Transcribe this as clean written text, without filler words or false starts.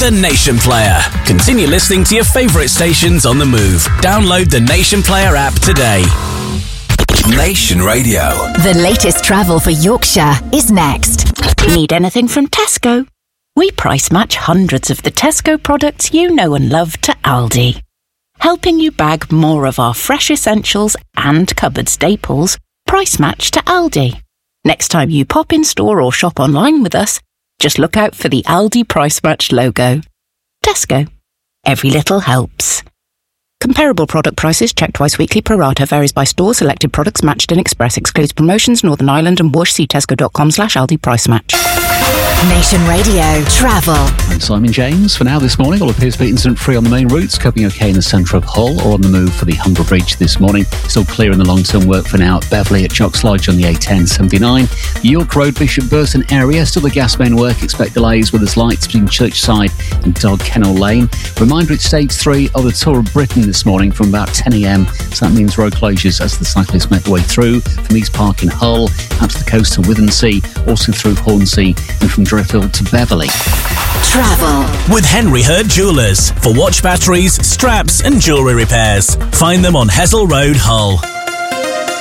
the Nation Player. Continue listening to your favourite stations on the move. Download the Nation Player app today. Nation Radio. The latest travel for Yorkshire is next. Need anything from Tesco? We price match hundreds of the Tesco products you know and love to Aldi, helping you bag more of our fresh essentials and cupboard staples price match to Aldi. Next time you pop in store or shop online with us, just look out for the Aldi price match logo. Tesco. Every little helps. Comparable product prices checked twice weekly. Pro rata varies by store. Selected products matched in Express. Excludes promotions. Northern Ireland and Wash. See tesco.com/Aldi price match. Nation Radio Travel. I'm Simon James. For now this morning, all appears to be incident-free on the main routes, coping okay in the centre of Hull or on the move for the Humber Bridge this morning. Still clear in the long-term work for now at Beverley at Chalks Lodge on the A1079. York Road, Bishop Burton area, still the gas main work. Expect delays with its lights between Churchside and Dog Kennel Lane. Reminder, it's stage 3 of the Tour of Britain this morning from about 10 a.m. So that means road closures as the cyclists make their way through from East Park in Hull out to the coast to Withensea, also through Hornsea and from Driffield to Beverley. Travel with Henry Hurd Jewellers for watch batteries, straps and jewellery repairs. Find them on Hessel Road, Hull.